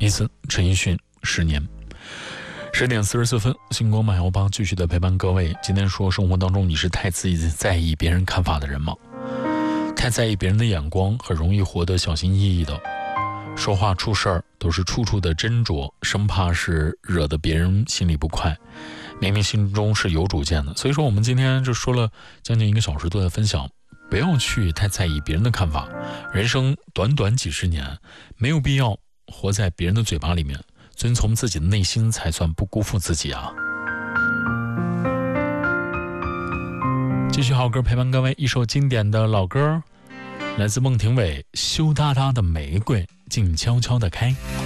一次陈奕迅10年。10点44分，星光马摇吧继续的陪伴各位。今天说，生活当中你是太在意别人看法的人吗？太在意别人的眼光，很容易活得小心翼翼的，说话出事儿都是处处的斟酌，生怕是惹得别人心里不快。明明心中是有主见的，所以说我们今天就说了将近1个小时都在分享，不要去太在意别人的看法。人生短短几十年，没有必要活在别人的嘴巴里面，遵从自己的内心才算不辜负自己啊。继续好歌陪伴各位，一首经典的老歌，来自孟庭苇，羞答答的玫瑰静悄悄地开。